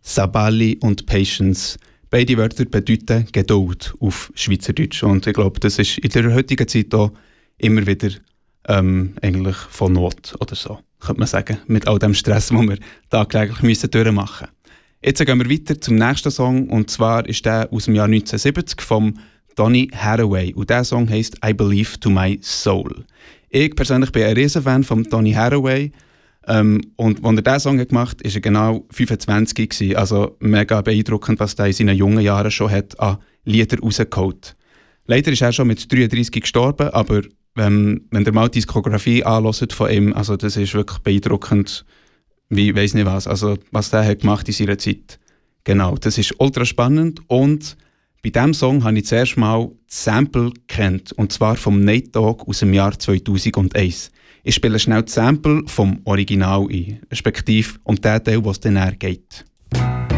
Sabali und Patience. Beide Wörter bedeuten Geduld auf Schweizerdeutsch. Und ich glaube, das ist in der heutigen Zeit auch immer wieder eigentlich von Not oder so, könnte man sagen. Mit all dem Stress, den wir tagtäglich durchmachen müssen. Jetzt gehen wir weiter zum nächsten Song. Und zwar ist der aus dem Jahr 1970 von Donny Hathaway. Und dieser Song heisst I Believe to My Soul. Ich persönlich bin ein Riesenfan von Donny Hathaway. Und als er diesen Song gemacht hat, war er genau 25 gewesen. Also mega beeindruckend, was er in seinen jungen Jahren schon hat an Lieder rausgeholt. Leider ist er schon mit 33 gestorben, aber wenn ihr mal die Diskografie anhört von ihm, also das ist wirklich beeindruckend, wie weiss nicht was, also was der hat gemacht in seiner Zeit. Genau, das ist ultra spannend und bei diesem Song habe ich zuerst mal das Sample gekannt, und zwar vom Nate Dogg aus dem Jahr 2001. Ich spiele schnell das Sample vom Original ein, respektive um den Teil, was dann geht.